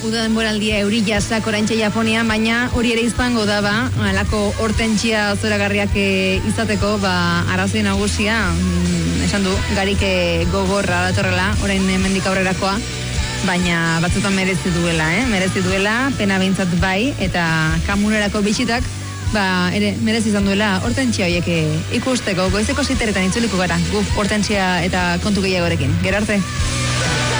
uda denboraldia euri jasak oraintxe Japonian, baina hori ere izango da alako hortentsia zoragarriak izateko, arrazoi nagusia, esan du, garik gogorra datorrela, orain hemendik aurrerakoa, baina batzutan merezi duela, pena behintzat bai, eta kamunerako bisitak, ere merezi izan duela hortentsia horiek ikusteko, goizeko 7:00 itzuliko gara, guk hortentsia eta kontu gehiagorekin. Gero arte!